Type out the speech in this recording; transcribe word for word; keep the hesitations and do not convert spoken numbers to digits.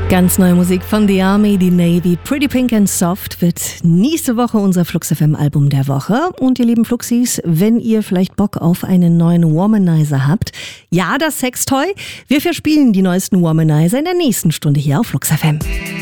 Ganz neue Musik von The Army, The Navy, Pretty Pink and Soft wird nächste Woche unser Flux F M Album der Woche. Und ihr lieben Fluxis, wenn ihr vielleicht Bock auf einen neuen Womanizer habt, ja, das Sextoy, wir verspielen die neuesten Womanizer in der nächsten Stunde hier auf Flux F M.